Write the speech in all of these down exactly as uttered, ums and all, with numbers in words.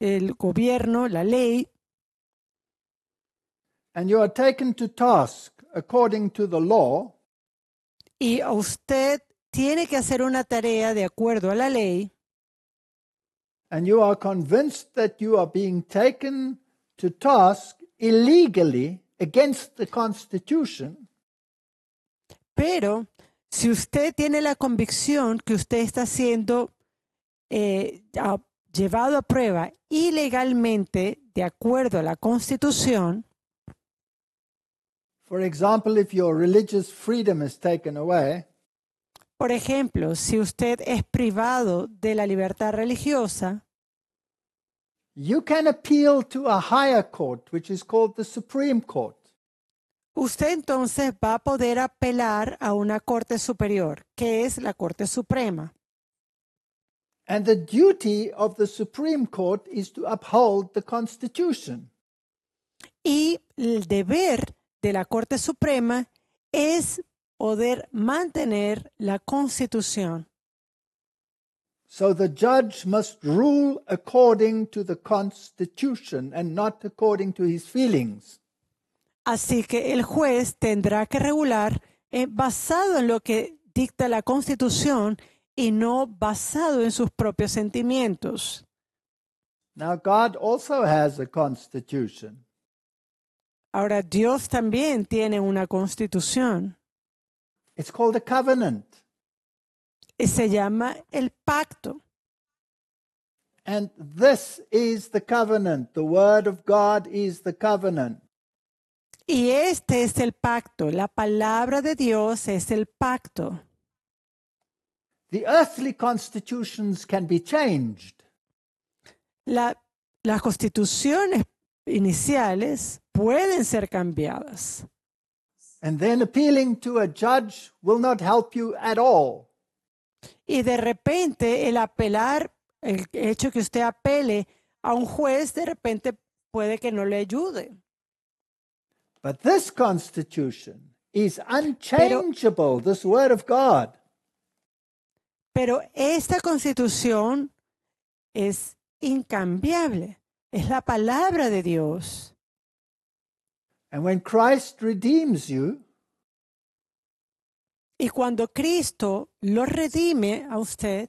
el gobierno, la ley, and you are taken to task according to the law, y usted tiene que hacer una tarea de acuerdo a la ley, and you are convinced that you are being taken to task illegally against the Constitution, pero si usted tiene la convicción que usted está siendo eh, a- llevado a prueba ilegalmente de acuerdo a la Constitución, for example, if your religious freedom is taken away, por ejemplo, si usted es privado de la libertad religiosa, you can appeal to a higher court, which is called the Supreme Court. usted entonces va a poder apelar a una corte superior, que es la Corte Suprema. And the duty of the Supreme Court is to uphold the Constitution. Y el deber de la Corte Suprema es poder mantener la Constitución. So the judge must rule according to the Constitution and not according to his feelings. Así que el juez tendrá que regular eh, basado en lo que dicta la Constitución y no basado en sus propios sentimientos. Now, God also has a Constitution. Ahora, Dios también tiene una Constitución It's called a covenant. y se llama el pacto. And this is the covenant. The Word of God is the covenant. Y este es el pacto. La palabra de Dios es el pacto. The earthly constitutions can be changed, La- las constituciones iniciales pueden ser cambiadas. and then appealing to a judge will not help you at all. Y de repente el apelar, el hecho que usted apele a un juez, de repente puede que no le ayude. But this constitution is unchangeable, this Word of God. Pero esta constitución es incambiable. Es la palabra de Dios. And when Christ redeems you, Y cuando Cristo lo redime a usted,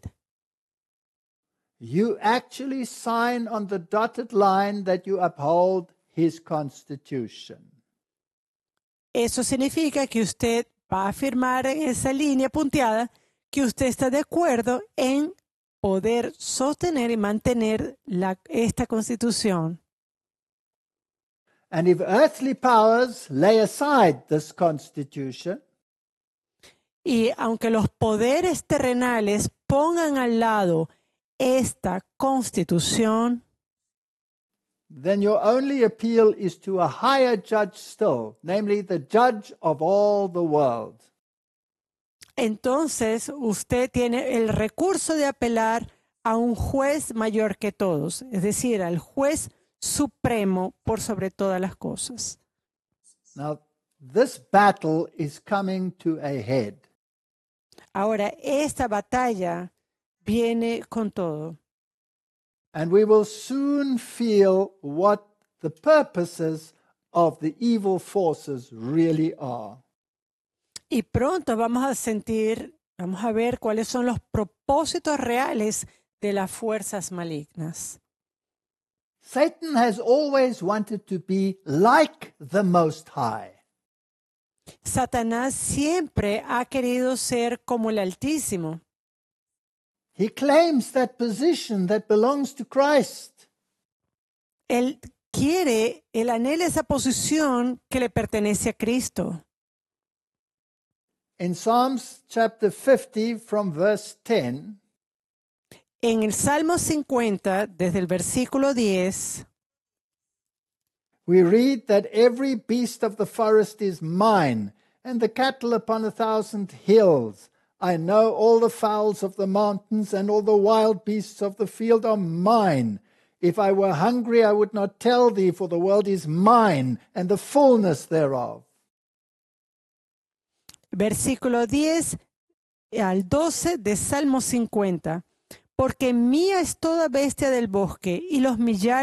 you actually sign on the dotted line that you uphold His constitution. eso significa que usted va a afirmar en esa línea punteada que usted está de acuerdo en poder sostener y mantener la, esta constitución. And if earthly powers lay aside this constitution, Y aunque los poderes terrenales pongan al lado esta constitución, then your only appeal is to a higher judge still, namely the judge of all the world. entonces usted tiene el recurso de apelar a un juez mayor que todos, es decir, al juez supremo por sobre todas las cosas. Now, this battle is coming to a head. Ahora, esta batalla viene con todo. And we will soon feel what the purposes of the evil forces really are. Y pronto vamos a sentir, vamos a ver cuáles son los propósitos reales de las fuerzas malignas. Satan has always wanted to be like the Most High. Satanás siempre ha querido ser como el Altísimo. He claims that position that belongs to Christ. Él quiere, él anhela esa posición que le pertenece a Cristo. In Psalms chapter fifty from verse ten, En el Salmo cincuenta, desde el versículo diez, we read that every beast of the forest is mine, and the cattle upon a thousand hills. I know all the fowls of the mountains, and all the wild beasts of the field are mine. If I were hungry, I would not tell thee, for the world is mine, and the fullness thereof. versículo diez al doce de Salmo cincuenta. porque mía es toda bestia del bosque y los millares